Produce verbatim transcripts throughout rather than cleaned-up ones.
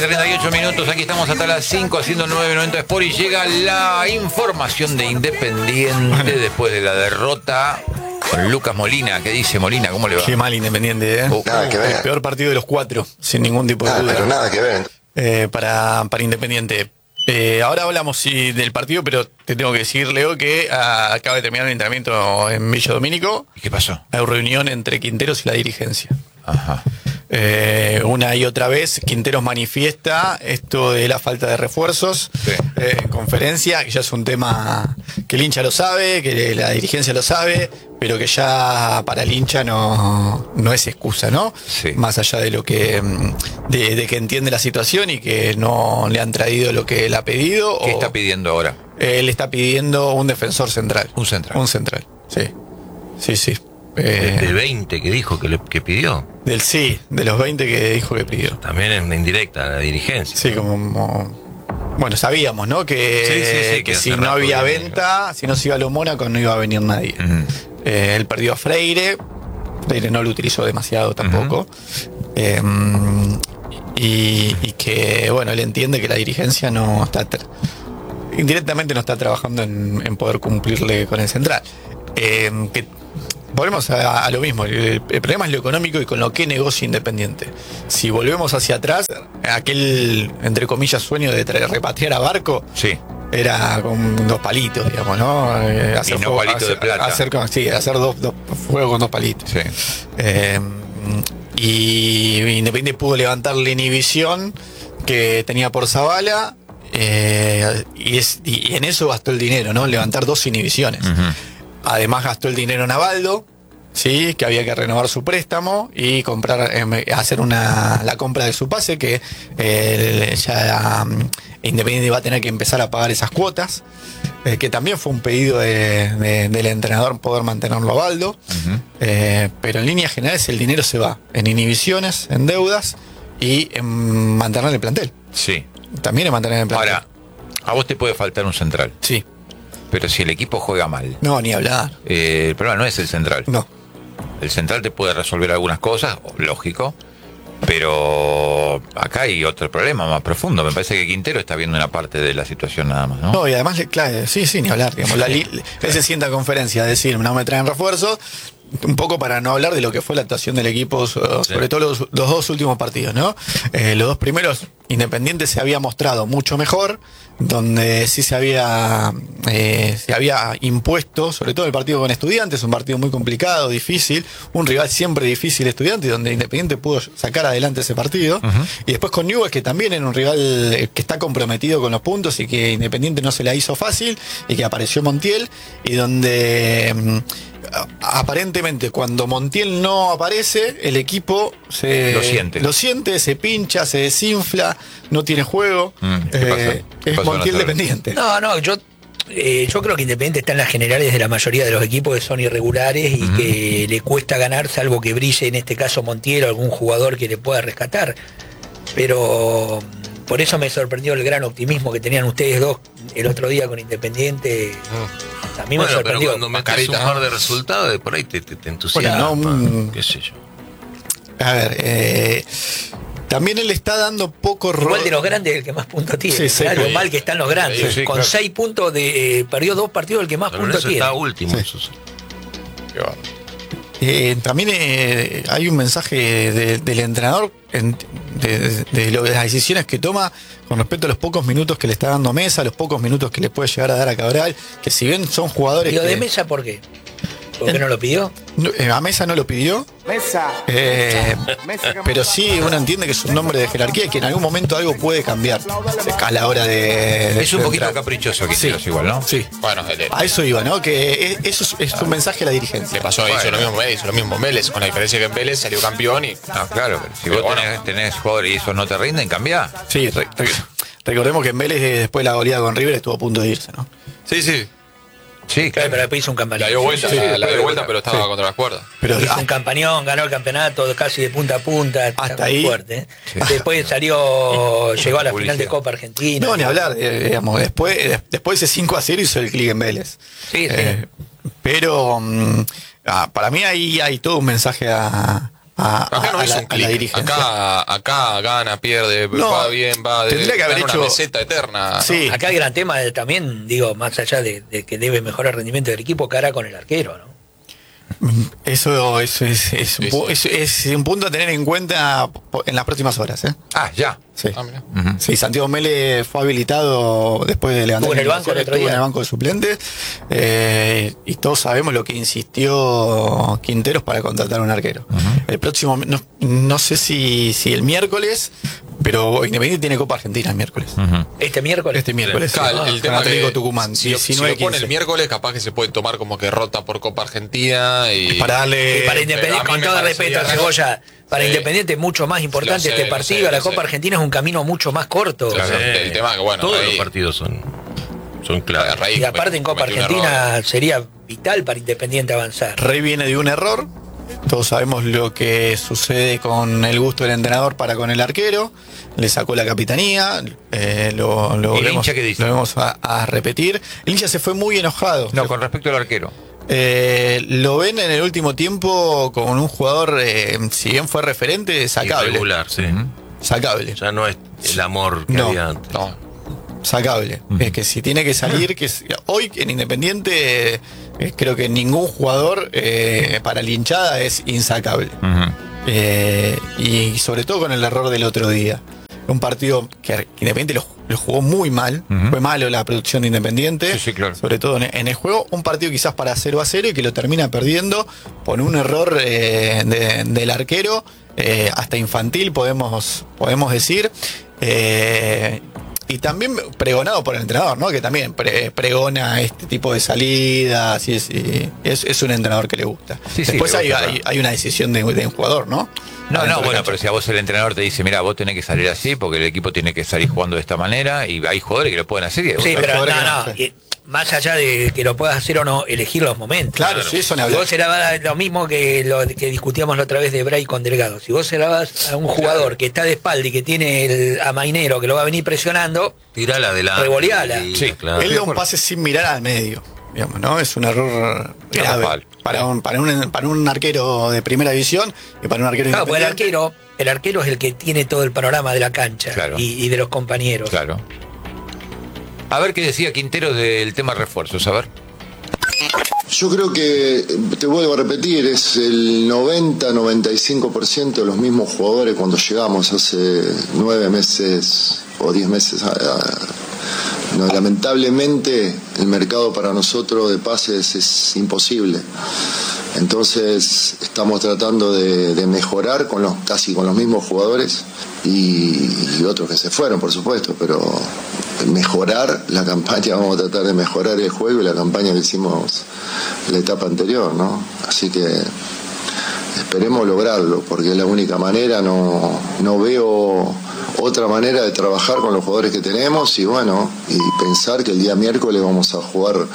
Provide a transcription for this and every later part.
treinta y ocho minutos, aquí estamos hasta las cinco haciendo nueve noventa Sport y llega la información de Independiente después de la derrota con Lucas Molina. ¿Qué dice Molina? ¿Cómo le va? Qué mal Independiente, ¿eh? Uh, Nada que ver. El peor partido de los cuatro, sin ningún tipo de Ah, duda. pero nada que ver. Eh, para, para Independiente. Eh, ahora hablamos sí, del partido, pero te tengo que decir, Leo, que ah, acaba de terminar el entrenamiento en Villa Domínico. ¿Y qué pasó? Hay reunión entre Quinteros y la dirigencia. Ajá. Eh, una y otra vez Quinteros manifiesta esto de la falta de refuerzos, Sí. eh, en conferencia, que ya es un tema que el hincha lo sabe, que la dirigencia lo sabe, pero que ya para el hincha no, no es excusa, ¿no? Sí. Más allá de lo que de, de que entiende la situación y que no le han traído lo que él ha pedido. ¿Qué o, está pidiendo ahora? Él está pidiendo un defensor central. Un central. Un central, sí. Sí, sí. Eh, De veinte que dijo que, le, que pidió. del sí, de los veinte que dijo que pidió. También en indirecta la dirigencia. Sí, como, como- bueno, sabíamos, ¿no? Que, Sí, sí, sí, que que si hace no rato había viene, venta, si no se iba a lo Mónaco, no iba a venir nadie. Ujú. Eh, él perdió a Freire, Freire no lo utilizó demasiado tampoco. Eh, y, y que, bueno, él entiende que la dirigencia no está, tra- indirectamente no está trabajando en, en poder cumplirle con el central. Eh, que volvemos a, a lo mismo, el, el problema es lo económico y con lo que negocia Independiente. Si volvemos hacia atrás, aquel, entre comillas, sueño de traer, repatriar a Barco, Sí. era con dos palitos, digamos, ¿no? Eh, Y no fuego- palito de hacer- plata. Hacer, con- sí, hacer dos, dos fuegos con dos palitos. Sí. Eh, y Independiente pudo levantar la inhibición que tenía por Zavala, eh, y, es, y en eso gastó el dinero, ¿no? Levantar dos inhibiciones. Ujú. Además gastó el dinero en Avaldo, ¿sí? Que había que renovar su préstamo y comprar, eh, hacer una, la compra de su pase, que eh, ya um, Independiente va a tener que empezar a pagar esas cuotas, eh, que también fue un pedido de- de- del entrenador poder mantenerlo a Avaldo. Ujú. Eh, pero en líneas generales el dinero se va en inhibiciones, en deudas y en mantener el plantel. Sí. También en mantener el plantel. Ahora, a vos te puede faltar un central, Sí. pero si el equipo juega mal, No, ni hablar. eh, el problema no es el central. No. El central te puede resolver algunas cosas, lógico, pero acá hay otro problema más profundo. Me parece que Quintero está viendo una parte de la situación nada más, ¿no? No, y además, claro, sí, sí, ni hablar. Digamos, la li- él se sienta a conferencia a decir, no me traen refuerzos, un poco para no hablar de lo que fue la actuación del equipo, so- sobre todo los, los dos últimos partidos, ¿no? Eh, los dos primeros, Independiente se había mostrado mucho mejor, donde sí se había, eh, se había impuesto, sobre todo el partido con Estudiantes, un partido muy complicado, difícil, un rival siempre difícil Estudiantes, donde Independiente pudo sacar adelante ese partido. Y después con Newell's, que también era un rival eh, que está comprometido con los puntos y que Independiente no se la hizo fácil, y que apareció Montiel, y donde mm, a- aparentemente cuando Montiel no aparece, el equipo se Lo siente. lo siente, se pincha, se desinfla, no tiene juego. Mm, ¿qué Eh, pasó? ¿Qué es pasó, Montiel Nazario? dependiente. No, no, yo, eh, yo creo que Independiente está en las generales de la mayoría de los equipos que son irregulares y que le cuesta ganar, salvo que brille en este caso Montiel o algún jugador que le pueda rescatar. Pero mm, por eso me sorprendió el gran optimismo que tenían ustedes dos el otro día con Independiente. A mí me Bueno, pero sorprendió. cuando metes Mascarita, un ¿no? par de resultados, de por ahí te, te, te entusiasma. Bueno, no, un- qué sé yo. A ver, eh, también él está dando poco rol. Igual de los grandes el que más puntos tiene. Sí, sí, Mirá lo sí. mal que están los grandes. Sí, sí, con claro. seis puntos de. Eh, perdió dos partidos el que más Pero en puntos eso tiene. está último. Sí. Eso sí. Eh, también eh, hay un mensaje de- del entrenador en- de, de- de lo- de las decisiones que toma con respecto a los pocos minutos que le está dando Mesa, los pocos minutos que le puede llegar a dar a Cabral, que si bien son jugadores ¿Y lo que- de Mesa por qué? ¿Por qué no lo pidió? no, eh, a Mesa no lo pidió, Mesa. eh, Mesa que pero sí uno entiende que es un nombre de jerarquía y que en algún momento algo puede cambiar a la hora de, de Es un poquito entrar. caprichoso Quinteros igual, ¿no? Sí. Bueno, le, A eso iba, ¿no? Que es- eso es, es un mensaje a la dirigencia. le pasó, hizo lo mismo en Vélez, hizo lo mismo en Vélez, con la diferencia que en Vélez salió campeón y Ah, claro, pero si Pero vos bueno. tenés, tenés jugadores y esos no te rinden, cambiá. Sí, re- re- recordemos que en Vélez, eh, después de la goleada con River, estuvo a punto de irse, ¿no? sí, sí, Sí, Claro, claro. pero después hizo un la campañón. dio vuelta, sí, la, sí, la dio después- vuelta, pero estaba sí. contra las cuerdas. Pero Hizo ah, un campañón, ganó el campeonato casi de punta a punta. Hasta está muy ahí. fuerte. ¿eh? Después salió, llegó a la final Publicidad. de Copa Argentina. no, ni hablar, eh, digamos, después, eh, después ese cinco a cero hizo el clic en Vélez. Sí, sí. Eh, pero mm, ah, para mí ahí hay todo un mensaje a, a, Acá no a es la, un a la clic. dirigencia. Acá, acá gana, pierde, No, va bien, va de, tendría que haber gana hecho- una meseta eterna. Sí. Acá el gran tema de- también, digo, más allá de, de que debe mejorar el rendimiento del equipo, cara con el arquero, ¿no? Eso, eso es, es, un Sí, pu- sí. es- es un punto a tener en cuenta po- en las próximas horas. ¿eh? Ah, ya. Sí. Ah, mirá. Sí, Santiago Mele fue habilitado después de levantar Estuvo en el banco el otro estuvo día. en el banco de suplentes, eh, y todos sabemos lo que insistió Quinteros para contratar a un arquero. El próximo, no, no sé si, si el miércoles, pero Independiente tiene Copa Argentina el miércoles. Este miércoles. Este miércoles. Claro, sí. el Con tema Atlético que Tucumán. si, si diecinueve lo pone quince. el miércoles, capaz que se puede tomar como que rota por Copa Argentina y Para darle. para pero a Independiente, mí con me todo parecería respeto, raro. Cebolla, para Sí. Independiente es mucho más importante Lo sé, este lo partido. sé, la lo Copa sé. Argentina es un camino mucho más corto. Claro, el tema que bueno, Todos ahí- los partidos son, son claves. Rey Y aparte en Copa cometió un Argentina error. sería vital para Independiente avanzar. Rey viene de un error. Todos sabemos lo que sucede con el gusto del entrenador para con el arquero. Le sacó la capitanía. eh, lo, lo ¿Y el volvemos- hincha qué dice? Lo vamos a, a repetir. El hincha se fue muy enojado. No, Se- con respecto al arquero. eh, lo ven en el último tiempo con un jugador, eh, si bien fue referente, sacable. Irregular, sí. Sacable. Ya no es el amor que No. había antes. No, Sacable. Es que si tiene que salir, que es- hoy en Independiente eh, creo que ningún jugador eh, para la hinchada es insacable. Eh, y sobre todo con el error del otro día. Un partido que Independiente lo, lo jugó muy mal. Ujú. Fue malo la producción de Independiente. Sí, sí, claro. Sobre todo en, en el juego. Un partido quizás para cero a cero y que lo termina perdiendo por un error eh, de- del arquero. eh, hasta infantil podemos, podemos decir. Eh, y también pregonado por el entrenador, ¿no? Que también pre- pregona este tipo de salidas y es, y es, es un entrenador que le gusta. Sí, sí, Después le hay, gusta, hay, hay una decisión de, de un jugador, ¿no? No, Adentro no, de la bueno, cancha. pero si a vos el entrenador te dice, mira, vos tenés que salir así porque el equipo tiene que salir jugando de esta manera y hay jugadores que lo pueden hacer y hay Sí, otros- pero jugadores no, que no, no. sí. y más allá de que lo puedas hacer o no, elegir los momentos. Claro, sí, eso ni Si hablar. vos se la vas lo mismo que lo que discutíamos la otra vez de Bray con Delgado. Si vos se la vas a un jugador que está de espalda y que tiene el amainero que lo va a venir presionando, Tirala adelante. Revoleala. Sí, claro. Él da un pase sin mirar al medio, digamos, ¿no? Es un error grave Garrafal. para un, para un para un arquero de primera división y para un arquero claro, porque el independiente. arquero, el arquero es el que tiene todo el panorama de la cancha Claro. y, y de los compañeros. Claro. A ver qué decía Quintero del tema refuerzos, a ver. Yo creo que, te vuelvo a repetir, es el noventa noventa y cinco por ciento de los mismos jugadores cuando llegamos hace nueve meses o diez meses. A, a- no, lamentablemente el mercado para nosotros de pases es imposible. Entonces estamos tratando de, de mejorar con los casi con los mismos jugadores y, y otros que se fueron, por supuesto, pero mejorar la campaña, vamos a tratar de mejorar el juego y la campaña que hicimos la etapa anterior, ¿no? Así que esperemos lograrlo, porque es la única manera, no, no veo otra manera de trabajar con los jugadores que tenemos y bueno, y pensar que el día miércoles vamos a jugar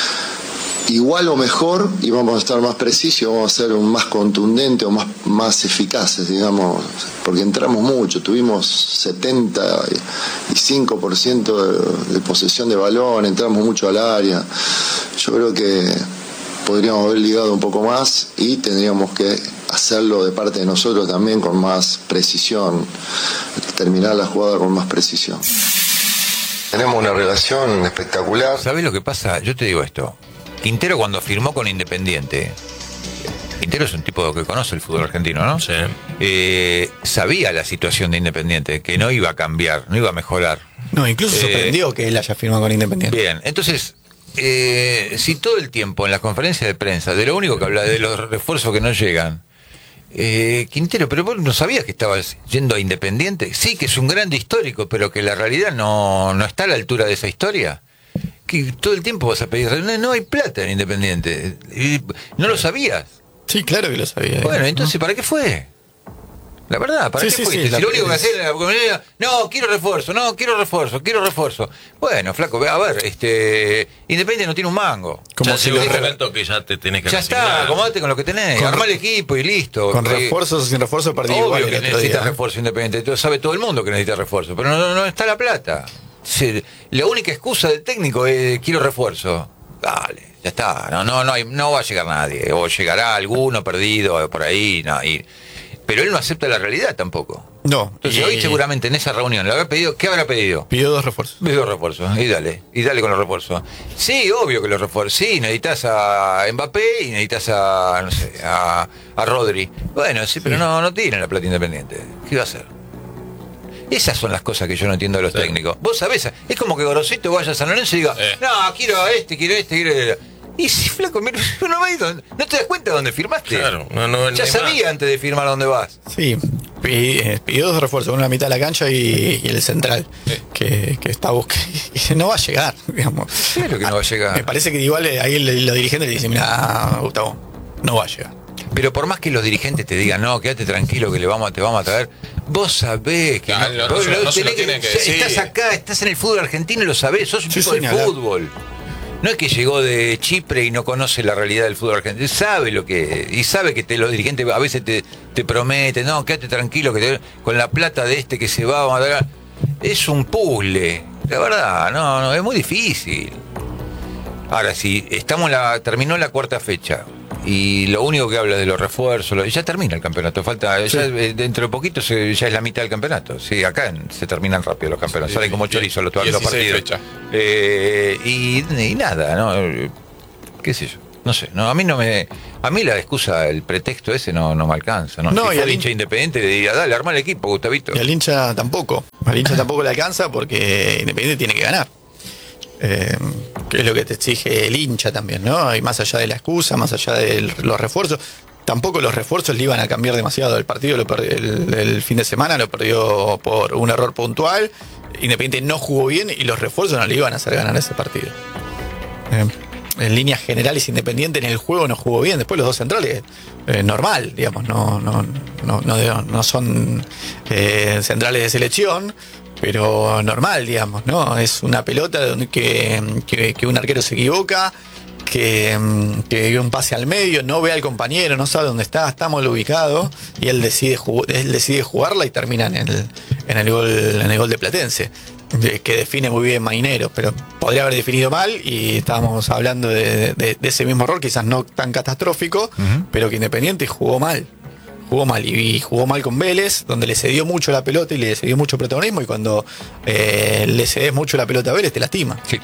igual o mejor y vamos a estar más precisos y vamos a ser un más contundentes o más, más eficaces, digamos, porque entramos mucho, tuvimos setenta y cinco por ciento de, de posesión de balón, entramos mucho al área. Yo creo que podríamos haber ligado un poco más y tendríamos que hacerlo de parte de nosotros también con más precisión, terminar la jugada con más precisión. Tenemos una relación espectacular. ¿Sabés lo que pasa? Yo te digo esto. Quintero cuando firmó con Independiente, Quintero es un tipo que conoce el fútbol argentino, ¿no? Sí. Eh, sabía la situación de Independiente, que no iba a cambiar, no iba a mejorar. No, incluso Eh, sorprendió que él haya firmado con Independiente. Bien, entonces, eh, si todo el tiempo en las conferencias de prensa, de lo único que habla, de los refuerzos que no llegan, eh, Quintero, pero vos no sabías que estabas yendo a Independiente. Sí, que es un grande histórico, pero que la realidad no, no está a la altura de esa historia. Que todo el tiempo vas a pedir, no, no hay plata en Independiente. Y no lo sabías. Sí, claro que lo sabía. Bueno, entonces, ¿para qué fue? La verdad, ¿para Sí, qué sí, fuiste? sí, Si la- lo único que hacía en la comunidad, no, quiero refuerzo, no, quiero refuerzo, quiero refuerzo. Bueno, flaco, a ver, este Independiente no tiene un mango. Como Ya si llega los un re- momento que ya te tenés que Ya resignar. está, acomodate con lo que tenés, Con armá el re- equipo y listo. Con Eh, refuerzos o sin refuerzo perdí igual Obvio el que otro necesitas día. refuerzo Independiente, todo- sabe todo el mundo que necesita refuerzo, pero no, no está la plata. Se- la única excusa del técnico es quiero refuerzo. Dale, ya está, no, no, no, hay- no va a llegar nadie, o llegará alguno perdido por ahí, no, y pero él no acepta la realidad tampoco. No. Entonces y- hoy seguramente en esa reunión le habrá pedido, ¿qué habrá pedido? Pidió dos refuerzos. Pidió refuerzos, y dale, y dale con los refuerzos. Sí, obvio que los refuerzos, sí, necesitas a Mbappé y necesitas a, no sé, a, a Rodri. Bueno, sí, pero no, no tienen la plata Independiente. ¿Qué va a hacer? Esas son las cosas que yo no entiendo de los Sí. técnicos. Vos sabés, es como que Gorosito vaya a San Lorenzo y diga, Eh. no, quiero a este, quiero a este, quiero a este. Y si, flaco, mira, no, me- no te das cuenta de dónde firmaste. Claro, no, no, no Ya hay sabía más. antes de firmar dónde vas. Sí, pi- eh, pidió dos refuerzos, uno en la mitad de la cancha y, y el central, Sí. que, que está buscando. No va a llegar, digamos. Claro que no va a llegar. Me parece que igual eh, ahí el- los dirigentes le dicen, mira, Gustavo, no va a llegar. Pero por más que los dirigentes te digan, no, quédate tranquilo que le vamos a, te vamos a traer, vos sabés que Ah, no, no se lo- no se lo tenés tienen que decir. estás acá, estás en el fútbol argentino y lo sabés, sos un Sí, tipo sí, de ni hablar. fútbol. No es que llegó de Chipre y no conoce la realidad del fútbol argentino, sabe lo que y sabe que te, los dirigentes a veces te, te prometen, no, quédate tranquilo que te- con la plata de este que se va, vamos a dar. Es un puzzle, la verdad, no, no, es muy difícil. Ahora, si estamos en la, terminó la cuarta fecha y lo único que habla de los refuerzos, lo- ya termina el campeonato, falta, ya, eh, dentro de poquito se- ya es la mitad del campeonato. Sí, acá en- se terminan rápido los campeonatos, Sí, salen sí, como sí. chorizo los, los dieciséis partidos. fecha. Eh, y, y nada, ¿no? Eh, ¿Qué sé yo? No sé, no, a mí no me. A mí la excusa, el pretexto ese no, no me alcanza. No, No, si y fuera al hincha hin- independiente le diría, dale, arma el equipo, Gustavito. Y al hincha tampoco. Al hincha tampoco le alcanza porque Independiente tiene que ganar. Eh, que es lo que te exige el hincha también, ¿no? Y más allá de la excusa, más allá de los refuerzos, tampoco los refuerzos le iban a cambiar demasiado. El partido lo perdió, el, el fin de semana lo perdió por un error puntual. Independiente no jugó bien y los refuerzos no le iban a hacer ganar ese partido. Eh, en líneas generales, Independiente en el juego no jugó bien. Después los dos centrales, eh, normal, digamos, no, no, no, no, no son eh, centrales de selección, pero normal, digamos, ¿no? Es una pelota donde que, que, que un arquero se equivoca, que, que un pase al medio, no ve al compañero, no sabe dónde está, está mal ubicado, y él decide, jug- él decide jugarla y termina en el, en el gol, en el gol de Platense, de- que define muy bien Mainero, pero podría haber definido mal y estábamos hablando de, de- de ese mismo error, quizás no tan catastrófico, pero que Independiente jugó mal. Jugó mal y jugó mal con Vélez, donde le cedió mucho la pelota y le cedió mucho protagonismo, y cuando eh, le cedes mucho la pelota a Vélez te lastima. Sí,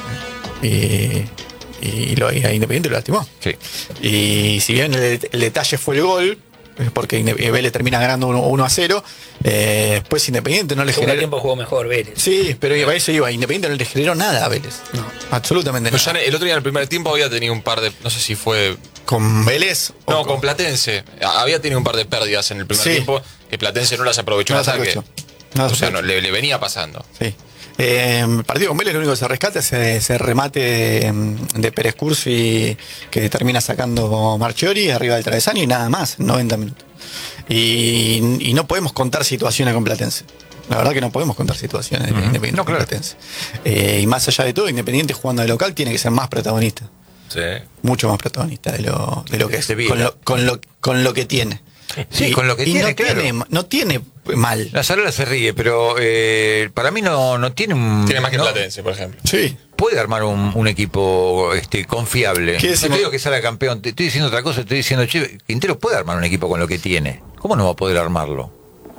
Y, y lo, y a Independiente lo lastimó. sí. Y si bien el, el detalle fue el gol, porque Inde- Vélez termina ganando uno a cero, eh, después Independiente no le El segundo generó. tiempo jugó mejor Vélez. Sí, pero a eso iba. Independiente no le generó nada a Vélez. No, absolutamente Pero ya nada. el otro día en el primer tiempo había tenido un par de. No sé si fue. Con Vélez. o No, con Platense. Había tenido un par de pérdidas en el primer Sí. tiempo que Platense no las aprovechó No en las ataque. aprovechó. No las O sea, aprovechó. no, le, le venía pasando. Sí. Eh, el partido con Vélez lo único que se rescata es ese remate de, de Pérez Cursi que termina sacando Marchiori arriba del travesaño y nada más, noventa minutos. Y, y no podemos contar situaciones con Platense. La verdad que no podemos contar situaciones de Independiente No, con claro. Platense. Eh, y más allá de todo, Independiente jugando de local tiene que ser más protagonista. Sí. Mucho más protagonista de lo, de lo que es. Se vive. Con lo, con, lo, con lo que tiene. Sí, Y- con lo que y tiene, no claro. tiene, no tiene mal. La Zarola se ríe, pero eh, para mí no, no tiene un. Tiene más que no, Platense, por ejemplo. Sí. Puede armar un, un equipo este, confiable. ¿Qué No decimos? te digo que salga campeón, te estoy diciendo otra cosa, estoy diciendo, che, Quintero puede armar un equipo con lo que tiene. ¿Cómo no va a poder armarlo?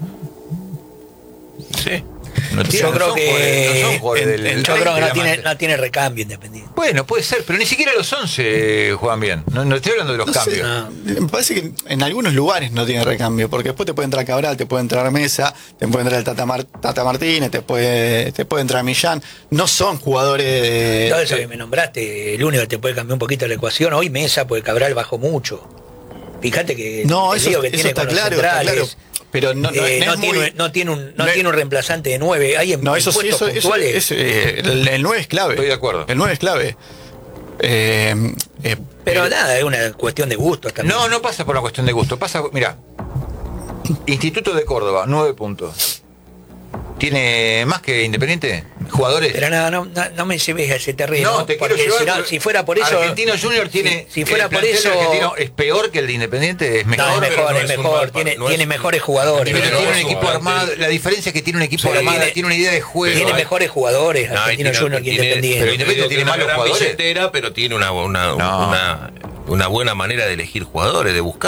Sí. No tiene, Yo no creo son que- jugadores- no son jugadores en- del- en- del Yo creo que de no la tiene, masa. no tiene recambio Independiente. Bueno, puede ser, pero ni siquiera los once juegan bien. No, no estoy hablando de los No sé, cambios. No. Me parece que en algunos lugares no tiene recambio, porque después te puede entrar Cabral, te puede entrar Mesa, te puede entrar el Tata, Mar- Tata Martínez, te puede, te puede entrar Millán. No son jugadores de. Todo eso que me nombraste, el único que te puede cambiar un poquito la ecuación, hoy Mesa, porque Cabral bajó mucho. Fíjate que No, el eso, lío que eso tiene está con los claro, está centrales, claro. Pero no, no, eh, no no es tiene, muy- no tiene un no no- tiene un reemplazante de nueve. Hay en, No, en eso sí, puestos eso, eso puntuales. es, eh, el, el nueve es clave. Estoy de acuerdo. El nueve es clave. Eh, eh, Pero eh, nada, es una cuestión de gustos también. No, no pasa por una cuestión de gusto. Pasa, mira, Instituto de Córdoba, nueve puntos. ¿Tiene más que Independiente? ¿Jugadores? Pero no, no, no, no me lleves a ese terreno. No, te quiero porque llevar si, no- por- si fuera por eso. Argentino Junior tiene. Si, si fuera el por plantel eso. argentino es peor que el de Independiente, es mejor. No, es pero mejor, no es es un mejor. mal- tiene no es tiene un- mejores jugadores. Pero Pero tiene un es un equipo plantel. armado. La diferencia es que tiene un equipo Pero armado, tiene- tiene una idea de juego. Tiene Hay- mejores jugadores, No, y Argentino tiene- Junior que tiene- Independiente. pero Independiente Digo que tiene una malos gran jugadores. billetera, pero tiene una, una, No. una, una buena manera de elegir jugadores, de buscar.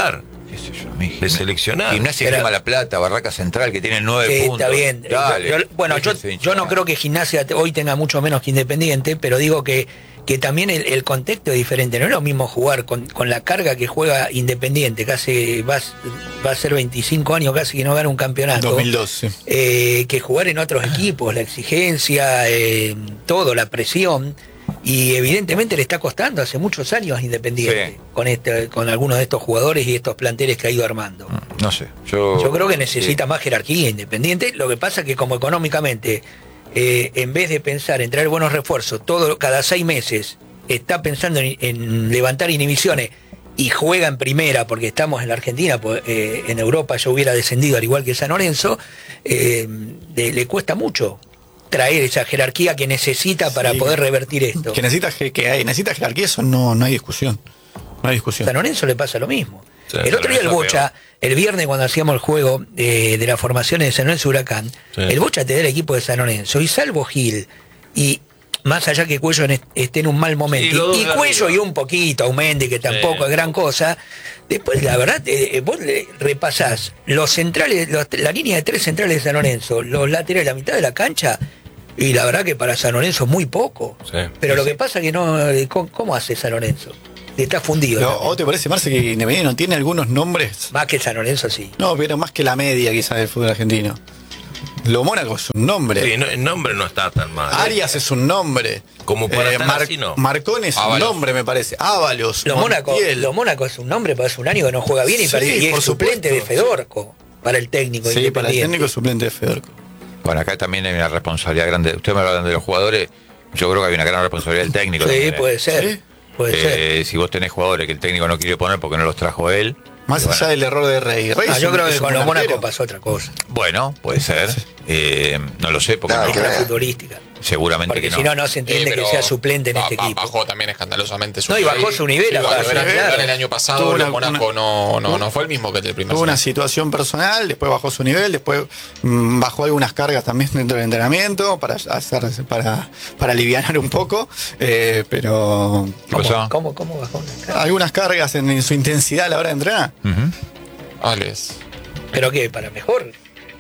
qué sé yo, mi De seleccionar. Gimnasia Era- Grima La Plata, Barraca Central, que tiene nueve Sí, puntos. está bien. Dale, Yo- yo- bueno, yo, déjense yo no hinchar. creo que Gimnasia te- hoy tenga mucho menos que Independiente, pero digo que, que también el, el contexto es diferente. No es lo mismo jugar con, con la carga que juega Independiente, casi va, a- va a ser veinticinco años casi que no gana un campeonato. dos mil dos, sí. eh, que jugar en otros equipos, la exigencia, eh, todo, la presión. Y evidentemente le está costando hace muchos años a Independiente Sí. con, este, con algunos de estos jugadores y estos planteles que ha ido armando. No sé, yo... Yo creo que necesita más jerarquía Independiente. Lo que pasa es que como económicamente, eh, en vez de pensar en traer buenos refuerzos, todo cada seis meses está pensando en, en levantar inhibiciones y juega en primera, porque estamos en la Argentina, pues, eh, en Europa ya hubiera descendido al igual que San Lorenzo, eh, de- le cuesta mucho traer esa jerarquía que necesita para Sí. poder revertir esto. Que necesita, que, que hay, necesita jerarquía, eso no, no hay discusión. No hay discusión. San Lorenzo le pasa lo mismo. Sí, el otro día el San Lorenzo Bocha, el viernes cuando hacíamos el juego eh, de las formaciones de San Lorenzo Huracán, Sí. el Bocha te da el equipo de San Lorenzo y salvo Gil y más allá que Cuello en est- esté en un mal momento, Sí, los dos y de Cuello arriba. y un poquito, Aumendi, que tampoco Sí. es gran cosa, después la verdad, eh, eh, vos le repasás los centrales, los- la línea de tres centrales de San Lorenzo, los laterales, la mitad de la cancha, y la verdad que para San Lorenzo muy poco. Sí. Pero Sí, lo sí. que pasa es que no, eh, ¿cómo, cómo hace San Lorenzo? Está fundido. Pero, también. ¿o te parece, Marce, que Independiente no tiene algunos nombres? Más que San Lorenzo, sí. No, pero más que la media quizás del fútbol argentino. Lo Mónaco es un nombre. Sí, no, el nombre no está tan mal. Arias es un nombre. Como para estar así, no. Marcón es un Ábalos. nombre, me parece. Ábalos. Los Mónaco, Montiel. los Mónaco es un nombre, pero hace un año que no juega bien y, Sí, perdió- y es por suplente supuesto, de Fedorco para el técnico Sí, para el Independiente. técnico suplente de Fedorco. Bueno, acá también hay una responsabilidad grande. Ustedes me hablan de los jugadores, yo creo que hay una gran responsabilidad del técnico. Sí, también, ¿eh? puede ser. Sí. Puede ser. Eh, si vos tenés jugadores que el técnico no quiere poner porque no los trajo él. Más y bueno, allá del error de Rey. Rey Ah, es yo un- creo es que un con los buen Mónaco arquero. pasó otra cosa. Bueno, puede ser. Eh, no lo sé, porque Nada no- que ver. Futbolística. seguramente Porque que si no. no, no se entiende Sí, que pero sea suplente en ba- este ba- equipo. Bajó también escandalosamente su No, y bajó su nivel, Sí, aparte, bajó su nivel. claro. El año pasado Tuvo una- el Mónaco una- no, no, no fue el mismo que el del primer Tuvo una semestre. situación personal, después bajó su nivel, después mm, bajó algunas cargas también dentro del entrenamiento para hacer para, para alivianar un poco, eh, pero ¿Qué pasó? ¿Cómo, cómo bajó una cara? algunas cargas en, en su intensidad a la hora de entrenar. Ujú. Alex, ¿Pero qué? ¿Para mejor?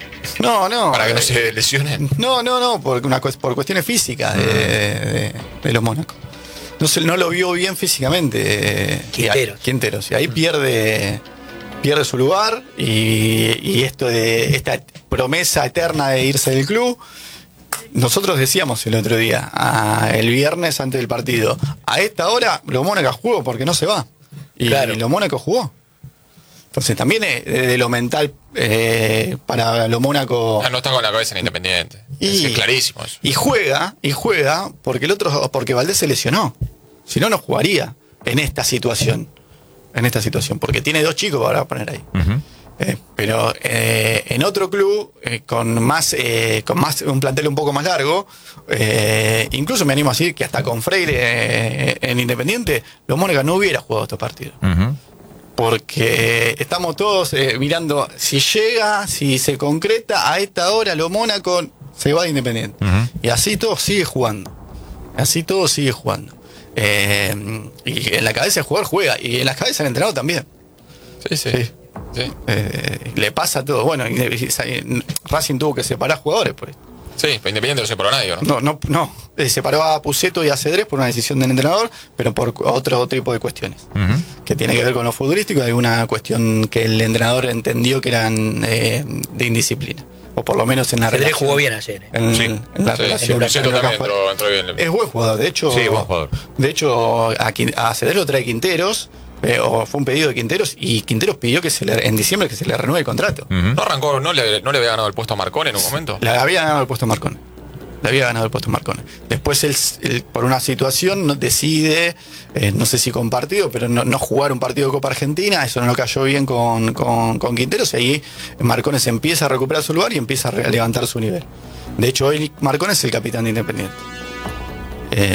No, no. para que no eh, se lesionen. No, no, no, por, una, cues- por cuestiones físicas de, de- de los Mónacos. No, se, no lo vio bien físicamente. eh, y ahí- Quinteros. Quinteros. Y ahí pierde, pierde su lugar y, y esto de esta promesa eterna de irse del club. Nosotros decíamos el otro día, a- el viernes antes del partido, a esta hora los Mónacos jugó porque no se va. Y, Claro. y los Mónacos jugó. Entonces también es de, de lo mental eh, para los Mónacos. Ah, no está con la cabeza en Independiente. Y- Es clarísimo eso. Y juega, y juega porque el otro, porque Valdés se lesionó. Si no, no jugaría en esta situación. En esta situación. Porque tiene dos chicos para poner ahí. Ujú. Eh, pero eh, en otro club, eh, con más, eh, con más, un plantel un poco más largo, eh, incluso me animo a decir que hasta con Freire eh, en Independiente, los Mónacos no hubiera jugado estos partidos. Ujú. Porque estamos todos eh, mirando si llega, si se concreta, a esta hora lo Mónaco se va de Independiente. Ujú. Y así todo sigue jugando. Así todo sigue jugando. Eh, y en la cabeza del jugador juega. Y en la cabeza del entrenador también. Sí, sí. Sí. Sí, Eh, le pasa todo. Bueno, y- y- Racing tuvo que separar jugadores. Pues. sí, pero Independiente no se por nadie, ¿no? No, no, no. Eh, separó a Puceto y a Cedrés por una decisión del entrenador, pero por otro tipo de cuestiones. Ujú. Que tiene que ver con lo futbolístico, hay una cuestión que el entrenador entendió que eran eh, de indisciplina, o por lo menos en la Cedrés relación. jugó bien ayer. ¿eh? En, Sí. en la Sí, relación. Puceto en la también campaña. entró, entró bien. Es buen jugador, de hecho. Sí, buen jugador. De hecho, a, Quin- a Cedrés lo trae Quinteros, eh, o fue un pedido de Quinteros, y Quinteros pidió que se le, en diciembre que se le renueve el contrato. Ujú. ¿No arrancó, no le, no le había ganado el puesto a Marcón en un momento? Le había ganado el puesto Marcone. Le había ganado el puesto Marcone. Después él, él, por una situación, no- decide, eh, no sé si compartido, pero no, no jugar un partido de Copa Argentina. Eso no lo cayó bien con, con, con Quinteros. Y ahí Marcone se empieza a recuperar su lugar y empieza a re- a levantar su nivel. De hecho, hoy Marcone es el capitán de Independiente. Eh,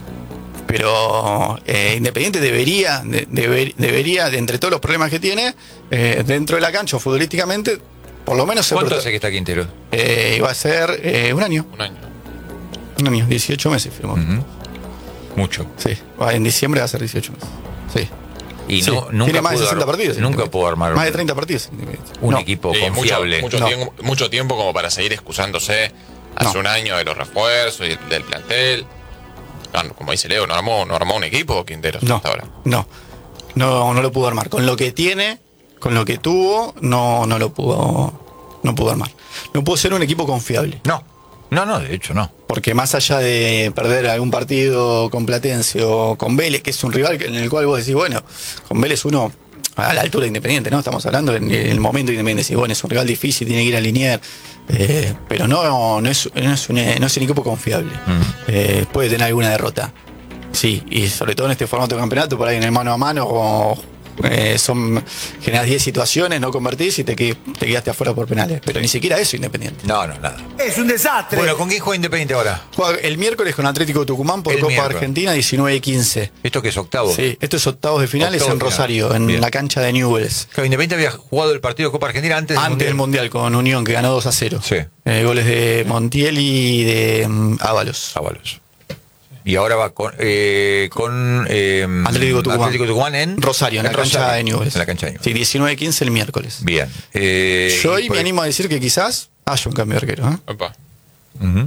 pero eh, Independiente debería, de- deber- debería, de entre todos los problemas que tiene, eh, dentro de la cancha, futbolísticamente, por lo menos ser ¿Cuánto prota- hace que está Quintero? eh, iba a ser eh, un año. Un año. Un año, dieciocho meses firmó. Ujú. Mucho. Sí, va, en diciembre va a ser dieciocho meses. Sí. Y Sí, no, nunca tiene más de pudo sesenta ar- partidos. Nunca pudo armar Más de un- treinta partidos. un No. equipo Sí, mucho, confiable. mucho, No. tiempo, mucho tiempo como para seguir excusándose hace No. un año de los refuerzos y del, del plantel. No, como dice Leo, no armó, no armó un equipo Quinteros No, hasta ahora. no, no, no lo pudo armar. Con lo que tiene, con lo que tuvo, no, no lo pudo, no pudo armar. No pudo ser un equipo confiable. No, no, no, de hecho no. Porque más allá de perder algún partido con Platense o con Vélez, que es un rival en el cual vos decís, bueno, con Vélez uno a la altura de Independiente, ¿no? Estamos hablando en el momento de Independiente, decís, bueno, es un rival difícil, tiene que ir a Liniers, eh, pero no, no, es, no, es un, no es un equipo confiable. Eh, puede tener alguna derrota. Sí, y sobre todo en este formato de campeonato, por ahí en el mano a mano, o, eh, son generas diez situaciones, no convertís y te, que- te quedaste afuera por penales. Pero ni siquiera eso Independiente. No, no, nada. Es un desastre. Bueno, ¿con quién juega Independiente ahora? Juega el miércoles con Atlético Tucumán por El Copa miércoles. Argentina diecinueve y quince. ¿Esto que es octavo? Sí, esto es octavos de finales Octavos en de final. Rosario, en Bien. la cancha de Newell's. Claro, Independiente había jugado el partido de Copa Argentina antes del Antes del Mundial con Unión, que ganó dos a cero. Sí. Eh, goles de Montiel y de mm, Ábalos. Ábalos. Y ahora va con, eh, con eh, Atlético Tucumán. Atlético Tucumán en Rosario, en, la cancha Rosario, de Newell's. En la cancha de Newell's. Sí, diecinueve quince el miércoles. Bien. Eh, Yo y hoy por me ahí- animo a decir que quizás haya un cambio de arquero. ¿eh? Opa. Ujú.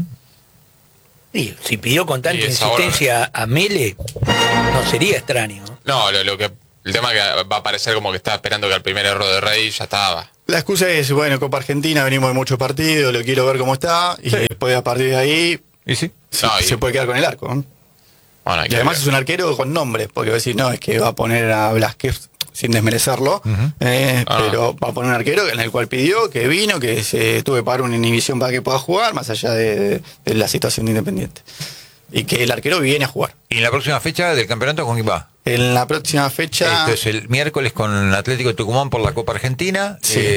Sí, si pidió con tanta Y es ahora. insistencia a Mele, no sería extraño. No, lo, lo que el tema es que va a parecer como que estaba esperando que al primer error de Rey ya estaba. La excusa es, bueno, Copa Argentina, venimos de muchos partidos, lo quiero ver cómo está, y después a partir de ahí ¿Y sí? se, No, y- se puede quedar con el arco. ¿eh? Bueno, hay Y que además ver. es un arquero con nombre, porque vos decís, no, es que va a poner a Blasquez sin desmerecerlo, eh, Ah. pero va a poner un arquero en el cual pidió, que vino, que se tuvo que pagar una inhibición para que pueda jugar, más allá de, de la situación de Independiente. Y que el arquero viene a jugar. ¿Y en la próxima fecha del campeonato con quién va? En la próxima fecha... Esto es el miércoles con Atlético Tucumán por la Copa Argentina. Sí. Eh,